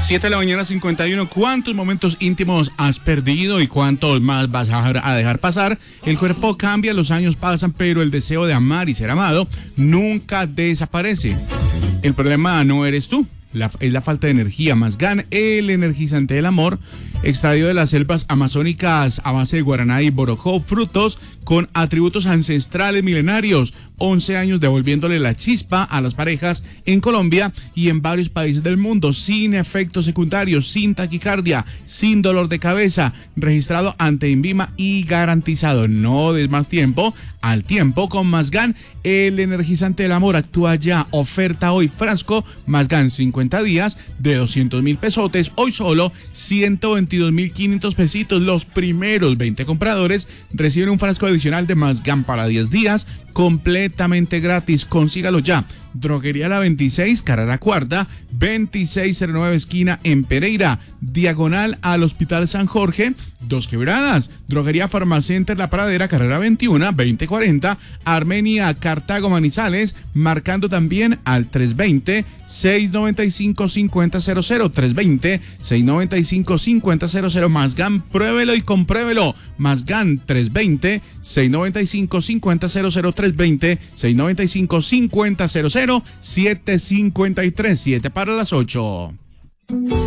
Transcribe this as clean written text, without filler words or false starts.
7 de la mañana, 51. ¿Cuántos momentos íntimos has perdido y cuántos más vas a dejar pasar? El cuerpo cambia, los años pasan, pero el deseo de amar y ser amado nunca desaparece. El problema no eres tú, es la falta de energía. Masgan, el energizante del amor, extraído de las selvas amazónicas a base de guaraná y borojó, frutos con atributos ancestrales milenarios. 11 años devolviéndole la chispa a las parejas en Colombia y en varios países del mundo, sin efectos secundarios, sin taquicardia, sin dolor de cabeza, registrado ante INVIMA y garantizado. No des más tiempo al tiempo con Masgan, el energizante del amor. Actúa ya, oferta hoy, frasco Masgan 50 días de 200.000 pesotes, hoy solo 122.500 pesitos. Los primeros 20 compradores reciben un frasco adicional de Masgan para 10 días, completamente gratis. Consígalo ya. Droguería La 26, Carrera Cuarta, 2609 esquina en Pereira, diagonal al Hospital San Jorge, Dos Quebradas. Droguería Farmacenter La Pradera, Carrera 21, 2040, Armenia, Cartago, Manizales, marcando también al 320-695-5000, 320-695-5000. Masgan, pruébelo y compruébelo. Masgan, 320-695-5000, 320-695-5000. 7:53, 7 para las 8.